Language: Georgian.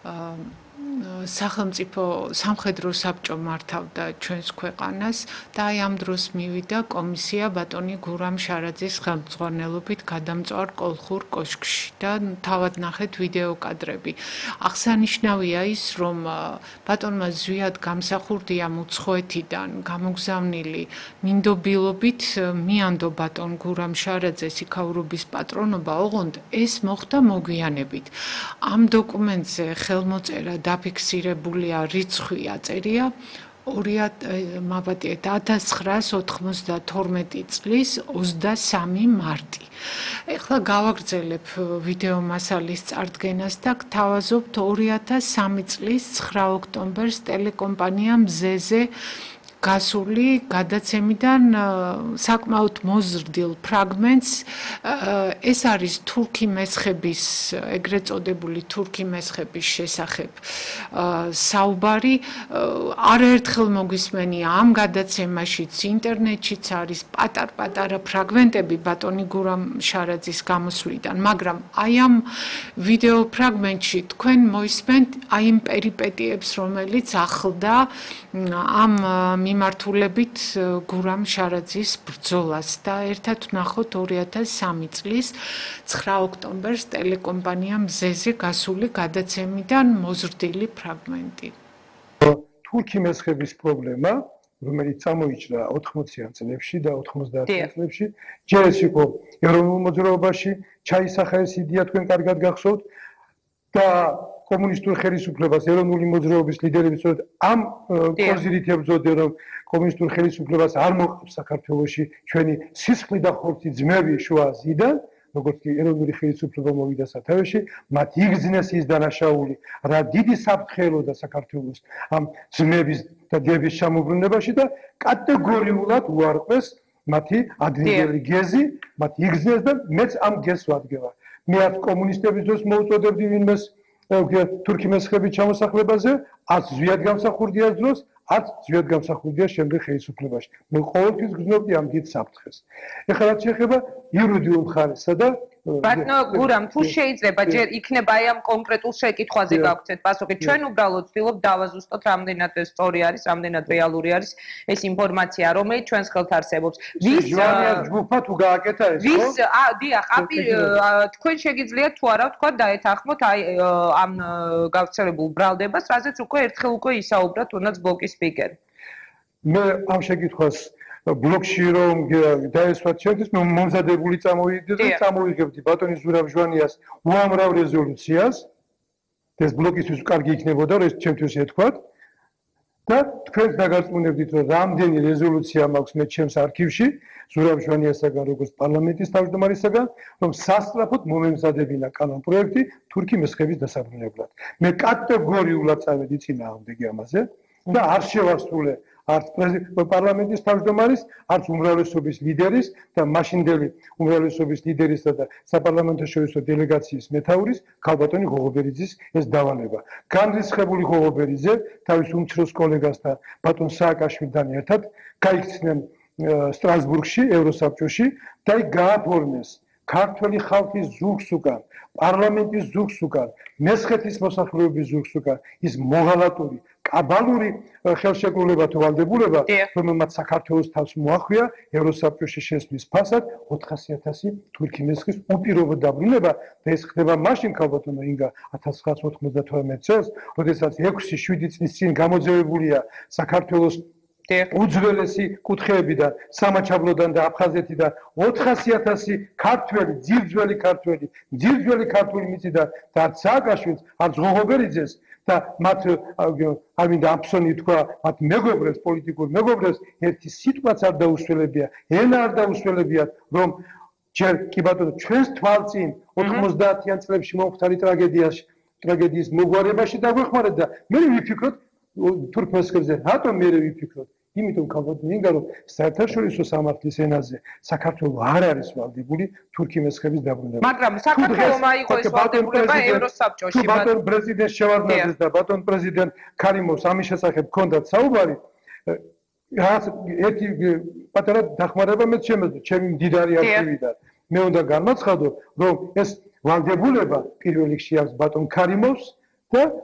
სახელმწიფო სამხედრო საბჭო მართავდა ჩვენს ქვეყანას და აი ამ დროს მივიდა კომისია ბატონი გურამ შარაძის ხელმძღვანელობით გადამწვარ კოლხურ კოშკში და თავად ნახეთ ვიდეო კადრები. აღსანიშნავია ის, რომ ბატონმა ზვიად გამსახურდია მუცხოვეთიდან გამოგზავნილი მინდობილობით მიანდო ბატონ გურამ შარაძეს იქაურობის პატრონობა, ოღონდ ეს მოხდა მოგვიანებით. ამ დოკუმენტზე ხელმოწერა დაფიქსირებულია რიცხვი აწერია 1992 წლის 23 მარტი. ეხლა გავაგრძელებ ვიდეო მასალის წარდგენას და გთავაზობთ 2003 წლის 9 ოქტომბერს ტელეკომპანია მზეზე გასული გადაცემიდან საკმაოდ მოზრდილ ფრაგმენტს. ეს არის თურქი მესხების, ეგრეთ წოდებული თურქი მესხების შესახებ საუბარი. არაერთხელ მოგვისმენია ამ გადაცემაშიც, ინტერნეტშიც არის პატარ-პატარა ფრაგმენტები ბატონი გურამ შარაძის გამოსვლიდან, მაგრამ აი ამ ვიდეო ფრაგმენტში თქვენ მოისმენთ აი იმ პერიპეტიებს, რომელიც ახლდა ამ მიმართულებით გურამ შარაძის ბრძოლას და ერთად ვნახოთ 2003 წლის 9 ოქტომბერს ტელეკომპანია მზეზე გასული გადაცემიდან მოზრდილი ფრაგმენტი. თურქი მესხების პრობლემა, რომელიც წამოიჭრა 80-იან წლებში და 90-იან წლებში, ჯერ ეს იყო ეროვნულ მოძრაობაში, ჩაისახა ეს იდეა, თქვენ კარგად გახსოვთ და კომუნისტურ ხელისუფლებას ეროვნული მოძრაობის ლიდერები სწორედ ამ კოზირით ებრძოდნენ, რომ კომუნისტურ ხელისუფლებას არ მოყავს საქართველოში ჩვენი სისხლი და ხორცი ძმები შუა აზიიდან, როგორც კი ეროვნული ხელისუფლება მოვიდა სათავეში, მათ იგრძნეს ის დანაშაული, რა დიდი საფრთხეელო და საქართველოს ამ ძმების და დედების ჩამობრუნებაში და კატეგორიულად უარყვეს მათი ადრინდელი გეზი, მათ იგრძნეს და მეც ამ გეზს ვადგება. მეც კომუნისტების დროს მოუწოდებდი ვინმეს თურქი მესხების ჩამოსახლებაზე, არც ზვიად გამსახურდია დროს, არც ზვიად გამსახურდია შემდეგ ხელისუფლებაში. მე ყოველთვის გრძნობდი ამ დიდ საფრთხეს. ეხლა რაც შეეხება იურიდიულ მხარესა და ბატონო გურამ, თუ შეიძლება ჯერ იქნება აი ამ კონკრეტულ შეკითხვაზე გავქცეთ პასუხი. ჩვენ უბრალოდ ვცდილობთ დავაზუსტოთ, რამდენად სწორი არის, რამდენად რეალური არის ეს ინფორმაცია, რომელიც ჩვენს ხელთ არსებობს. ვის ჯგუფა თუ გააკეთა ეს, ხო? ვის, დიახ, თქვენ შეგიძლიათ თუ არა ვთქვა დაეთანხმოთ აი ამ გავრცელებულ ბრალდებას, რაზეც უკვე ერთხელ უკვე ისაუბრა თუნდაც ბლოკის სპიკერი. მე ამ შეკითხვას ბლოკში რომ დაესვათ ჩემთვის მომზადებული წამოვიდე და წამოვიღებდი ბატონის ზურაბ ჟვანიას უამრავ რეზოლუციას. ეს ბლოკისთვის კარგი იქნებოდა, რომ ეს ჩემთვის ეთქვათ. და თქვენს დაგარწმუნებდით, რომ რამდენი რეზოლუცია მაქვს მე ჩემს არქივში ზურაბ ჟვანიასაგან, როგორც პარლამენტის თავმჯდომარისაგან, რომ სასწრაფოდ მომემზადებინა კანონპროექტი თურქი მესხების დასაბრუნებლად. მე კატეგორიულად წავედი წინააღმდეგი ამაზე და არ შევასრულე არც პარლამენტის თავმჯდომარის, არც უმრავლესობის ლიდერის და მაშინდელი უმრავლესობის ლიდერისა და საპარლამენტო შორისო დელეგაციის მეთაურის ქალბატონი ღოღობერიძის ეს დავალება. განრისხებული ღოღობერიძე თავის უმცროს კოლეგასთან ბატონ სააკაშვილთან ერთად გაიქცნენ სტრასბურგში, ევროსაბჭოში და იქ გააფორმეს ქართველი ხალხის ზურგს უკან, პარლამენტის ზურგს უკან, მესხეთის მოსახლეობის ზურგს უკან ის მოღალატური კაბალური ხელშეკრულება თუ ვალდებულება, რომელმაც საქართველოს თავს მოახვია ევროსაბჭოში შესვლის ფასად 400.000 თურქი მესხის უპირობო დაბრუნება და ეს ხდება მაშინ ქალბატონო ინგა 1998 წელს, როდესაც 6-7 წლის წინ გამოძევებულია საქართველოს უძველესი კუთხეებიდან, სამაჩაბლოდან და აფხაზეთიდან 400.000 ქართველი, ძირძველი ქართული მიწიდან და არც სააკაშვილს, არც ღოღობერიძეს და მათ ამინდა აფსონი თქვა, მათ მეგობრებს, პოლიტიკურ მეგობრებს ერთი სიტყვაც არ დაუსველებია, ენა არ დაუსველებიათ, რომ ჯერ კი ბატონო ჩვენს თვალწინ 90-იან წლებში მომხდარი ტრაგედიის მოგვარებაში დაგვეხმარეთ და მე ვიფიქროთ თურქ მესხებზე, რატომ მე ვიფიქროთ? იმიტომ ქალბატონო ინგა რომ საერთაშორისო სამართლის ენაზე საქართველოს არ არის ვალდებული თურქი მესხების დაბრუნება. მაგრამ საქართველოს აიღო ეს ვალდებულება ევროსაბჭოში. ბატონ პრეზიდენტ შევარდნაძეს და ბატონ პრეზიდენტ ქარიმოვს ამის შესახებ ჰქონდათ საუბარი. რაც ერთი პატარა დახმარება მეც შემეძლო ჩემი მდიდარი არქივიდან. მე უნდა განმაცხადო, რომ ეს ვალდებულება პირველ რიგში აქვს ბატონ ქარიმოვს და